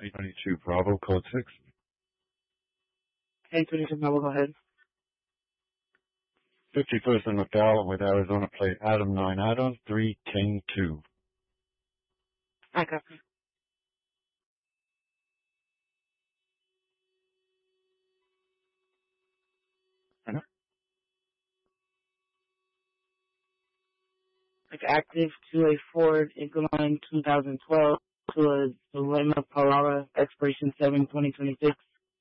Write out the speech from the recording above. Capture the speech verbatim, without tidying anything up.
eight ninety-two Bravo, code six. eight twenty-two Bravo, go ahead. fifty-first and McDowell with Arizona plate Adam nine Adam, three King two. I copy. Uh-huh. It's active to a Ford Econoline twenty twelve to a Lima Pallara, expiration seven twenty twenty-six.